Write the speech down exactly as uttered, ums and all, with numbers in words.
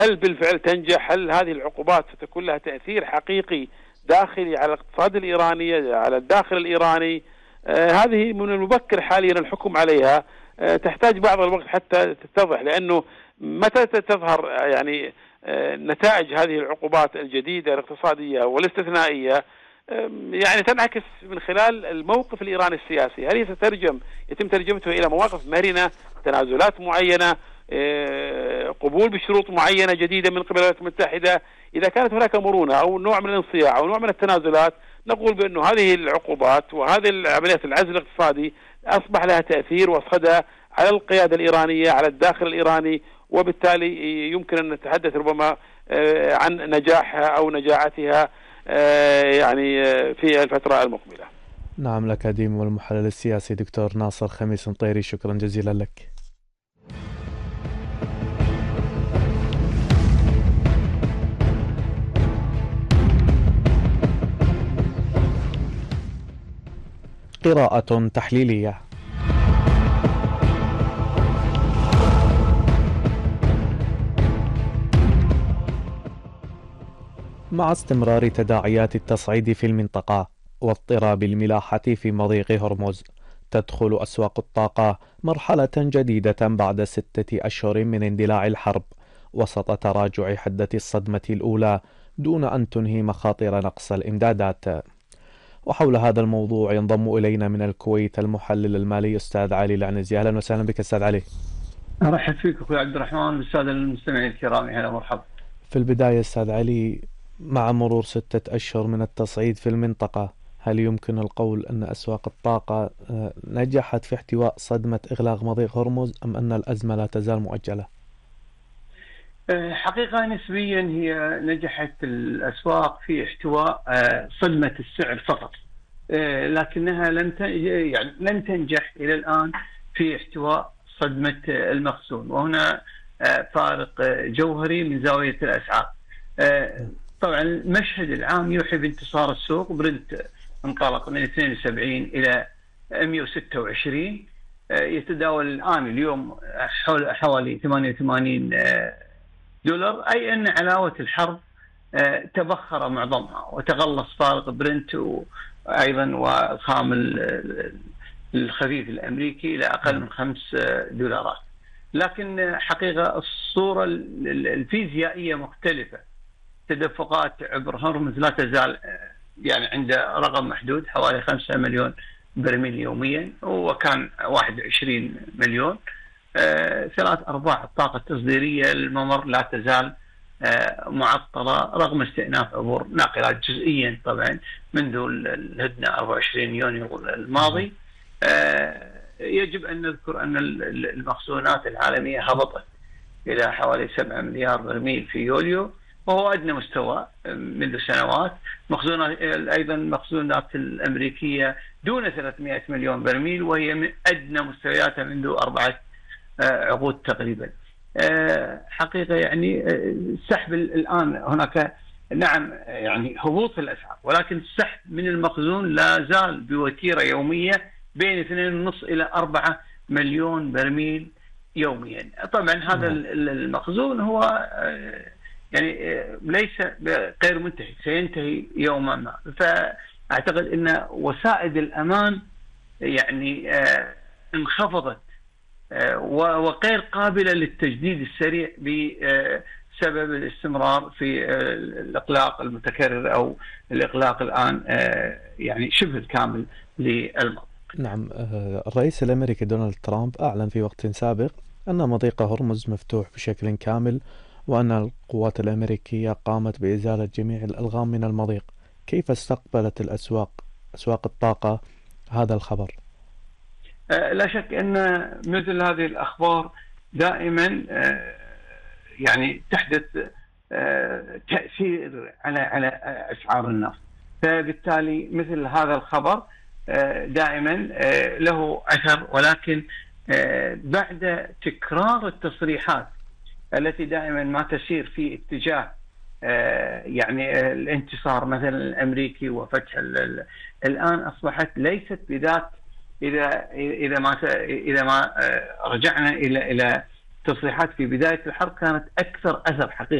هل بالفعل تنجح؟ هل هذه العقوبات ستكون لها تأثير حقيقي داخلي على الاقتصاد الإيراني، على الداخل الإيراني؟ آه هذه من المبكر حاليا الحكم عليها، آه تحتاج بعض الوقت حتى تتضح، لأنه متى تظهر يعني آه نتائج هذه العقوبات الجديدة الاقتصادية والاستثنائية يعني تنعكس من خلال الموقف الإيراني السياسي. هل ستترجم يتم ترجمته إلى مواقف مرنة، تنازلات معينة، قبول بشروط معينة جديدة من قبل الولايات المتحدة؟ إذا كانت هناك مرونة أو نوع من الانصياع أو نوع من التنازلات، نقول بأنه هذه العقوبات وهذه عمليات العزل الاقتصادي أصبح لها تأثير وصدى على القيادة الإيرانية، على الداخل الإيراني، وبالتالي يمكن أن نتحدث ربما عن نجاحها أو نجاعتها يعني في الفترة المقبلة. نعم، الأكاديمي والمحلل السياسي دكتور ناصر خميس مطيري، شكرا جزيلا لك. قراءة تحليلية. مع استمرار تداعيات التصعيد في المنطقة واضطراب الملاحة في مضيق هرمز، تدخل أسواق الطاقة مرحلة جديدة بعد ستة أشهر من اندلاع الحرب، وسط تراجع حدة الصدمة الأولى دون أن تنهي مخاطر نقص الإمدادات. وحول هذا الموضوع ينضم إلينا من الكويت المحلل المالي أستاذ علي العنزي. أهلا وسهلا بك أستاذ علي. أرحب فيك أخوي عبد الرحمن والسادة المستمعين الكرام، هلا مرحبا. في البداية أستاذ علي، مع مرور ستة أشهر من التصعيد في المنطقة، هل يمكن القول أن أسواق الطاقة نجحت في احتواء صدمة إغلاق مضيق هرمز، أم أن الأزمة لا تزال مؤجلة؟ حقيقة نسبيا هي نجحت الأسواق في احتواء صدمة السعر فقط، لكنها لم يعني لم تنجح إلى الآن في احتواء صدمة المخزون، وهنا فارق جوهري من زاوية الأسعار. طبعا المشهد العام يوحي بانتصار السوق. برنت انطلق من اثنين وسبعين إلى مئة وستة وعشرين، يتداول الآن اليوم حوالي ثمانية وثمانين دولار، أي أن علاوة الحرب تبخر معظمها وتغلص فارق برنت وأيضا وخام الخفيف الأمريكي إلى أقل من خمس دولارات. لكن حقيقة الصورة الفيزيائية مختلفة. تدفقات عبر هرمز لا تزال يعني عند رقم محدود حوالي خمسة مليون برميل يوميا، وكان واحد وعشرين مليون. آه، ثلاث أرباع الطاقة التصديرية للممر لا تزال آه، معطلة رغم استئناف عبور ناقلات جزئيا طبعا منذ الهدنة أربعة وعشرين يونيو الماضي. آه، يجب أن نذكر أن المخزونات العالمية هبطت إلى حوالي سبعة مليار برميل في يوليو، وهو أدنى مستوى منذ سنوات. مخزونات أيضا المخزونات الأمريكية دون ثلاثمئة مليون برميل، وهي من أدنى مستوياتها منذ أربعة عقود تقريبا. حقيقة يعني السحب الآن هناك نعم يعني هبوط في الأسعار، ولكن السحب من المخزون لا زال بوتيرة يومية بين اثنين ونص إلى أربعة مليون برميل يوميا. طبعا هذا المخزون هو يعني ليس غير منتهي، سينتهي يوما ما. فأعتقد أن وسائد الأمان يعني انخفضت وغير قابلة للتجديد السريع بسبب الاستمرار في الإقلاق المتكرر أو الإقلاق الآن يعني شبه الكامل للمضيق. نعم، الرئيس الأمريكي دونالد ترامب أعلن في وقت سابق أن مضيق هرمز مفتوح بشكل كامل، وأن القوات الأمريكية قامت بإزالة جميع الألغام من المضيق. كيف استقبلت الأسواق أسواق الطاقة هذا الخبر؟ لا شك أن مثل هذه الأخبار دائما يعني تحدث تأثير على على أسعار النفط، فبالتالي مثل هذا الخبر دائما له أثر. ولكن بعد تكرار التصريحات التي دائما ما تسير في اتجاه يعني الانتصار مثلا الأمريكي وفتح الآن أصبحت ليست بذات إذا إذا ما إذا ما رجعنا إلى إلى التصريحات في بداية الحرب كانت أكثر أثر حقيقة